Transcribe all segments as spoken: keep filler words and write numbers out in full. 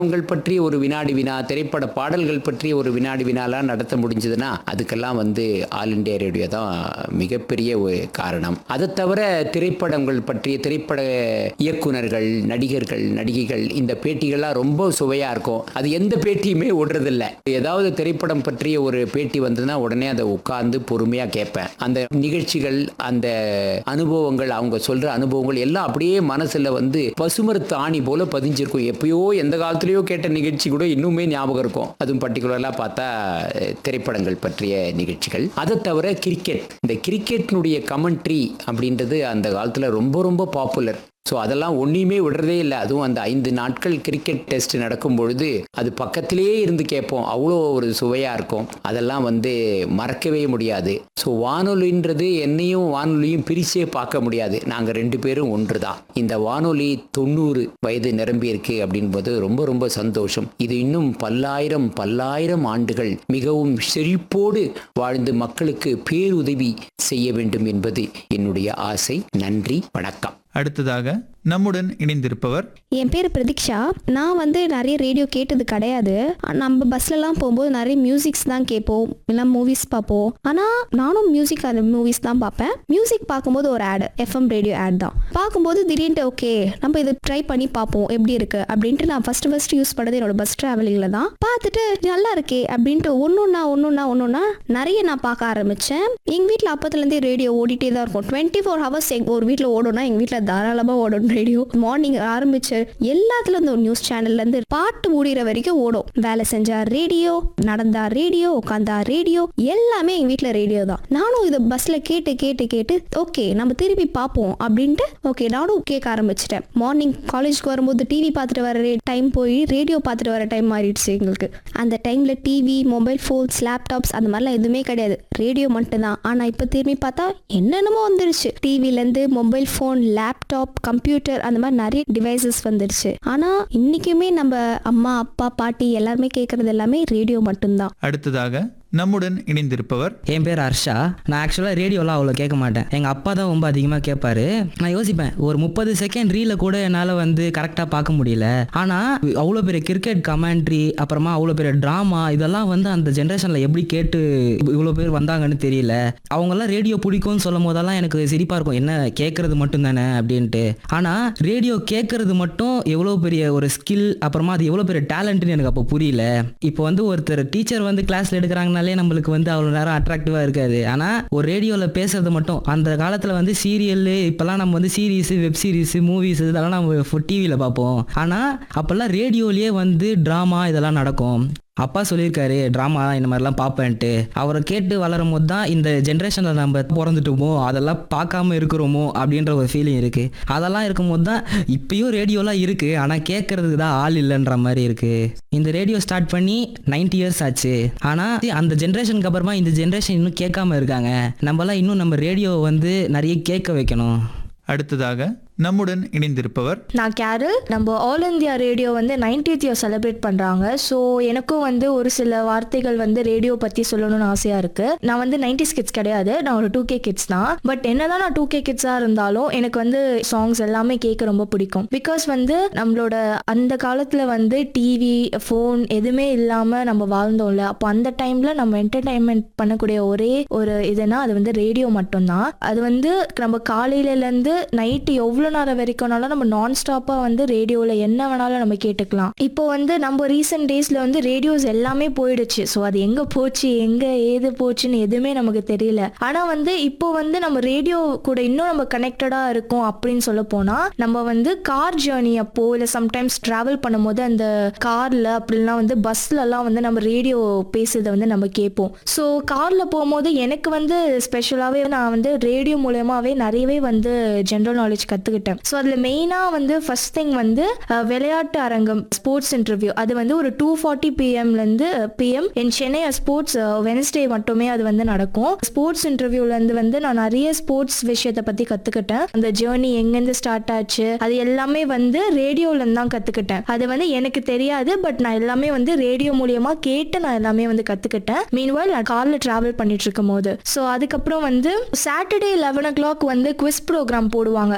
உங்கள் பற்றிய ஒரு வினாடி வினா, திரைப்பட பாடல்கள் பற்றிய ஒரு வினாடி வினாலாம் நடத்த முடிஞ்சதுன்னா அதுக்கெல்லாம் வந்து ஆல் இண்டியா ரேடியோ தான் மிகப்பெரிய ஒரு காரணம். அதை தவிர திரைப்படங்கள் பற்றிய திரைப்பட இயக்குனர்கள், நடிகர்கள், நடிகைகள் இந்த பேட்டிகள்லாம் ரொம்ப சுவையாக இருக்கும். அது எந்த பேட்டியுமே விடுறதில்ல. ஏதாவது திரைப்படம் பற்றிய ஒரு பேட்டி வந்ததுன்னா உடனே அதை உட்கார்ந்து பொறுமையாக கேட்பேன். அந்த நிகழ்ச்சிகள், அந்த அனுபவங்கள், அவங்க சொல்ற அனுபவங்கள் எல்லாம் அப்படியே மனசுல வந்து பசுமரத்து ஆணி போல பதிஞ்சிருக்கும். எப்பயோ எந்த காலத்திலயோ கேட்ட நிகழ்ச்சி கூட இன்னுமே ஞாபகம் இருக்கும். அதுவும் பர்டிகுலராக பார்த்தா திரைப்படங்கள் பற்றிய நிகழ்ச்சிகள். அதை தவிர கிரிக்கெட், இந்த கிரிக்கெட்டினுடைய கமெண்ட்ரி அப்படின்றது அந்த காலத்தில் ரொம்ப ரொம்ப பாப்புலர். ஸோ அதெல்லாம் ஒன்றையுமே விடுறதே இல்லை. அதுவும் அந்த ஐந்து நாட்கள் கிரிக்கெட் டெஸ்ட் நடக்கும் பொழுது அது பக்கத்திலேயே இருந்து கேட்போம். அவ்வளோ ஒரு சுவையாக இருக்கும். அதெல்லாம் வந்து மறக்கவே முடியாது. ஸோ வானொலின்றது என்னையும் வானொலியும் பிரிச்சே பார்க்க முடியாது. நாங்கள் ரெண்டு பேரும் ஒன்று தான். இந்த வானொலி தொண்ணூறு வயது நிரம்பியிருக்கு அப்படின்போது ரொம்ப ரொம்ப சந்தோஷம். இது இன்னும் பல்லாயிரம் பல்லாயிரம் ஆண்டுகள் மிகவும் செழிப்போடு வாழ்ந்து மக்களுக்கு பேருதவி செய்ய வேண்டும் என்பது என்னுடைய ஆசை. நன்றி, வணக்கம். அடுத்ததாக நம்முடன் இணைந்திருப்பவர். என் பேர் பிரதீக்ஷா. நான் வந்து நிறைய ரேடியோ கேட்டது கிடையாது. நம்ம பஸ்லலாம் போகும்போது நிறைய மியூசிக்ஸ் தான் கேட்போம், இல்லை மூவிஸ் பார்ப்போம். ஆனால் நானும் மியூசிக் அந்த மூவிஸ் தான் பார்ப்பேன். மியூசிக் பார்க்கும்போது ஒரு ஆட், எஃப்எம் ரேடியோ ஆட் தான் பார்க்கும்போது திடீர்னு ஓகே நம்ம இதை ட்ரை பண்ணி பார்ப்போம் எப்படி இருக்கு அப்படின்ட்டு நான் ஃபர்ஸ்ட் ஃபர்ஸ்ட் யூஸ் பண்ணது என்னோட பஸ் டிராவலிங்கில் தான். பார்த்துட்டு நல்லா இருக்கே அப்படின்ட்டு ஒன்றுன்னா ஒன்றுன்னா ஒன்றுன்னா நிறைய நான் பார்க்க ஆரம்பித்தேன். எங்கள் வீட்டில் அப்பத்துலேருந்தே ரேடியோ ஓடிட்டே தான் இருக்கும். டுவெண்ட்டி ஃபோர் ஹவர்ஸ் ஒரு வீட்டில் ஓடும்னா எங்கள் வீட்டில் தாராளமாக ஓடும் ரேடியோ. மார்னிங் ஆரம்பிச்சு எல்லாத்துல இருந்து நியூஸ் சேனல்ல இருந்து பாட்டு முடிகிற வரைக்கும் ஓடும். வேலை செஞ்சா ரேடியோ, நடந்தா ரேடியோ, உட்காந்தா ரேடியோ, எல்லாமே எங்க வீட்டுல ரேடியோ தான். நானும் இதை பஸ்ல கேட்டு கேட்டு கேட்டு ஓகே நம்ம திருப்பி பார்ப்போம் அப்படின்ட்டு ஓகே நானும் கேட்க ஆரம்பிச்சிட்டேன். மார்னிங் காலேஜ்க்கு வரும்போது டிவி பார்த்துட்டு வர டைம் போய் ரேடியோ பார்த்துட்டு வர டைம் மாறிடுச்சு எங்களுக்கு. அந்த டைம்ல டிவி, மொபைல் ஃபோன்ஸ், லேப்டாப்ஸ் அந்த மாதிரிலாம் எதுவுமே கிடையாது, ரேடியோ மட்டும் தான். ஆனா இப்ப திரும்பி பார்த்தா என்னென்னமோ வந்துருச்சு. டிவில இருந்து மொபைல் ஃபோன், லேப்டாப், கம்ப்யூட்டர் அந்த மாதிரி நிறைய டிவைசஸ் வந்துருச்சு. ஆனா இன்னைக்குமே நம்ம அம்மா, அப்பா, பாட்டி எல்லாருமே கேட்கறது எல்லாமே ரேடியோ மட்டும்தான். அடுத்ததாக நம்முடன் இணைந்திருப்பவர். என் பேர் ஹர்ஷா. நான் ஆக்சுவலாக ரேடியோலாம் அவ்வளோ கேட்க மாட்டேன். எங்கள் அப்பா தான் ரொம்ப அதிகமாக கேட்பாரு. நான் யோசிப்பேன், ஒரு முப்பது செகண்ட் ரீல கூட என்னால் வந்து கரெக்டாக பார்க்க முடியல. ஆனால் அவ்வளோ பெரிய கிரிக்கெட் கமெண்ட்ரி, அப்புறமா அவ்வளோ பெரிய ட்ராமா, இதெல்லாம் வந்து அந்த ஜென்ரேஷனில் எப்படி கேட்டு இவ்வளோ பேர் வந்தாங்கன்னு தெரியல. அவங்கெல்லாம் ரேடியோ பிடிக்கும்னு சொல்லும் போதெல்லாம் எனக்கு சிரிப்பாக இருக்கும், என்ன கேட்கறது மட்டும் தானே அப்படின்ட்டு. ஆனால் ரேடியோ கேட்கறது மட்டும் எவ்வளோ பெரிய ஒரு ஸ்கில், அப்புறமா அது எவ்வளோ பெரிய டேலண்ட்னு எனக்கு அப்போ புரியல. இப்போ வந்து ஒருத்தர் டீச்சர் வந்து கிளாஸில் எடுக்கிறாங்கன்னா நம்மளுக்கு வந்து அவ்வளவு நேரம் அட்ராக்டிவா இருக்காது. ஆனா ஒரு ரேடியோல பேசுறது மட்டும், அந்த காலத்துல வந்து சீரியல், இப்பெல்லாம் நம்ம வந்து சீரீஸ், வெப் சீரிஸ், மூவிஸ் இதெல்லாம் நம்ம டிவியில பார்ப்போம். ஆனா அப்பெல்லாம் ரேடியோலயே வந்து டிராமா இதெல்லாம் நடக்கும். அப்பா சொல்லியிருக்காரு ட்ராமா இந்த மாதிரிலாம் பார்ப்பேன்ட்டு. அவரை கேட்டு வளரும் போது தான் இந்த ஜென்ரேஷனில் நம்ம பிறந்துட்டோமோ, அதெல்லாம் பார்க்காம இருக்கிறோமோ அப்படின்ற ஒரு ஃபீலிங் இருக்குது. அதெல்லாம் இருக்கும்போது தான் இப்பயும் ரேடியோலாம் இருக்குது, ஆனால் கேட்கறதுக்கு தான் ஆள் இல்லைன்ற மாதிரி இருக்குது. இந்த ரேடியோ ஸ்டார்ட் பண்ணி நைன்டி இயர்ஸ் ஆச்சு. ஆனால் அந்த ஜென்ரேஷனுக்கு அப்புறமா இந்த ஜென்ரேஷன் இன்னும் கேட்காம இருக்காங்க. நம்மளாம் இன்னும் நம்ம ரேடியோ வந்து நிறைய கேட்க வைக்கணும். அடுத்ததாக நம்முடன் இணைந்திருப்பவர். நான் கேரல். நம்ம ஆல் இந்தியா ரேடியோ வந்து நைன்டீத் இயர் செலிப்ரேட் பண்றாங்க. ஸோ எனக்கும் வந்து ஒரு சில வார்த்தைகள் வந்து ரேடியோ பத்தி சொல்லணும்னு ஆசையா இருக்கு. நான் வந்து நைன்டிஸ் கிட்ஸ் கிடையாது, நான் ஒரு டூ கே கிட்ஸ் தான். பட் என்னதான் நான் டூ கே கிட்ஸா இருந்தாலும் எனக்கு வந்து சாங்ஸ் எல்லாமே கேட்க ரொம்ப பிடிக்கும். பிகாஸ் வந்து நம்மளோட அந்த காலத்துல வந்து டிவி, ஃபோன் எதுவுமே இல்லாம நம்ம வாழ்ந்தோம்ல. அப்போ அந்த டைம்ல நம்ம என்டர்டைன்மெண்ட் பண்ணக்கூடிய ஒரே ஒரு இதுனா அது வந்து ரேடியோ மட்டும்தான். அது வந்து நம்ம காலையில இருந்து நைட்டு எவ்வளோ நேரம் வரைக்கும்னாலும் நம்ம நான் ஸ்டாப்பா வந்து ரேடியோல என்ன வேணாலும் நம்ம கேட்டுக்கலாம். இப்போ வந்து நம்ம ரீசெண்ட் டேஸ்ல வந்து ரேடியோஸ் எல்லாமே போயிடுச்சு. ஸோ அது எங்க போச்சு, எங்க ஏது போச்சுன்னு எதுவுமே நமக்கு தெரியல. ஆனா வந்து இப்போ வந்து நம்ம ரேடியோ கூட இன்னும் நம்ம கனெக்டடா இருக்கோம் அப்படின்னு சொல்ல போனா, நம்ம வந்து கார் ஜேர்னி அப்போ இல்லை சம்டைம்ஸ் டிராவல் பண்ணும் போது அந்த கார்ல அப்படிலாம் வந்து பஸ்ல எல்லாம் வந்து நம்ம ரேடியோ பேசுறதை வந்து நம்ம கேட்போம். ஸோ கார்ல போகும்போது எனக்கு வந்து ஸ்பெஷலாவே நான் வந்து ரேடியோ மூலமாவே நிறையவே வந்து ஜென்ரல் நாலேஜ் கத்துக்கிட்டேன். ஸோ அதில் மெயினாக வந்து ஃபர்ஸ்ட் திங் வந்து விளையாட்டு அரங்கம், ஸ்போர்ட்ஸ் இன்டர்வியூ. அது வந்து ஒரு டூ ஃபார்ட்டி பிஎம்லேருந்து பிஎம் இன் சென்னை ஸ்போர்ட்ஸ் வெனஸ்டே மட்டுமே அது வந்து நடக்கும். ஸ்போர்ட்ஸ் இன்டர்வியூலேருந்து வந்து நான் நிறைய ஸ்போர்ட்ஸ் விஷயத்தை பற்றி கற்றுக்கிட்டேன். அந்த ஜேர்னி எங்கேருந்து ஸ்டார்ட் ஆச்சு அது எல்லாமே வந்து ரேடியோலேருந்து தான் கற்றுக்கிட்டேன். அது வந்து எனக்கு தெரியாது, பட் நான் எல்லாமே வந்து ரேடியோ மூலியமாக கேட்டு நான் எல்லாமே வந்து கற்றுக்கிட்டேன். மீன்வைல் நான் காரில் ட்ராவல் பண்ணிட்டு இருக்கும் போது. ஸோ அதுக்கப்புறம் வந்து சாட்டர்டே லெவன் ஓ கிளாக் வந்து குவிஸ் ப்ரோக்ராம் போடுவாங்க. அது வந்து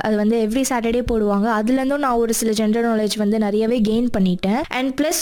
எவ்ரி சாட்டர்டே போடுவாங்க. அதுலேருந்தும் நான் ஒரு சில ஜென்ரல் நாலேஜ் வந்து நிறையவே கெயின் பண்ணிட்டேன். And plus